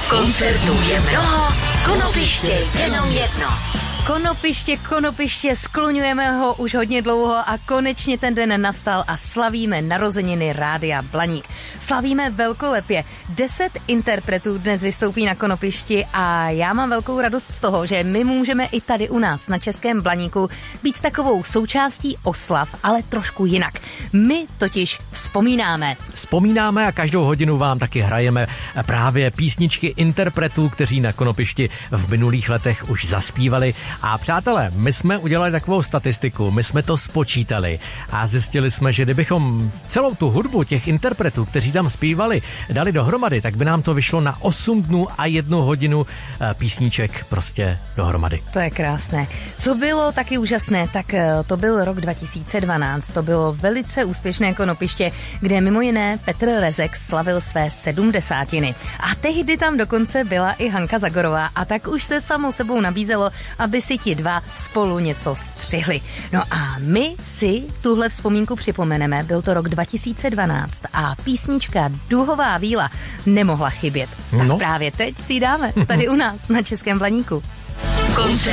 Koncertů je mnoho, konopiště jenom jedno. Konopiště, skloňujeme ho už hodně dlouho a konečně ten den nastal a slavíme narozeniny Rádia Blaník. Slavíme velkolepě. 10 interpretů dnes vystoupí na Konopišti a já mám velkou radost z toho, že my můžeme i tady u nás na Českém Blaníku být takovou součástí oslav, ale trošku jinak. My totiž vzpomínáme a každou hodinu vám taky hrajeme právě písničky interpretů, kteří na Konopišti v minulých letech už zaspívali. A přátelé, my jsme udělali takovou statistiku, my jsme to spočítali a zjistili jsme, že kdybychom celou tu hudbu těch interpretů, kteří tam zpívali, dali dohromady, tak by nám to vyšlo na 8 dnů a 1 hodinu písniček prostě dohromady. To je krásné. Co bylo taky úžasné, tak to byl rok 2012, to bylo velice úspěšné Konopiště, kde mimo jiné Petr Rezek slavil své 70. A tehdy tam dokonce byla i Hanka Zagorová a tak už se samo sebou nabízelo, aby si ti dva spolu něco střihli. No a my si tuhle vzpomínku připomeneme, byl to rok 2012 a písnička Duhová víla nemohla chybět. Tak právě teď si ji dáme tady u nás na Českém Blaníku. Koncert